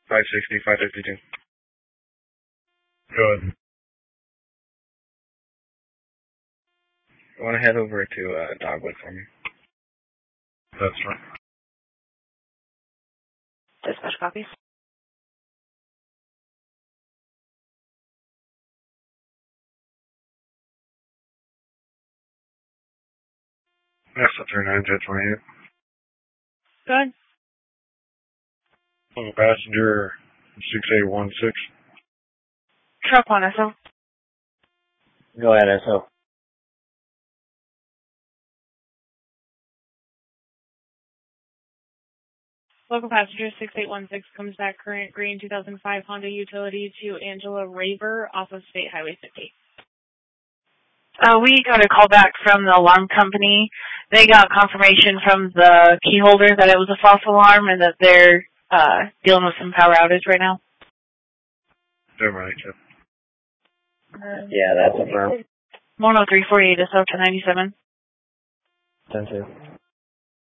560, 552. Go ahead. You want to head over to Dogwood for me? That's right. Dispatch copies. Yes, 39, 28. Good. Passenger 6816. Truck one, SO. Go ahead, SO. Local passenger 6816 comes back current green 2005 Honda Utility to Angela Raver off of State Highway 50. We got a call back from the alarm company. They got confirmation from the key holder that it was a false alarm and that they're dealing with some power outage right now. They're right, Chip. Yeah, that's affirmed. 10348 is up to 97. 10-2.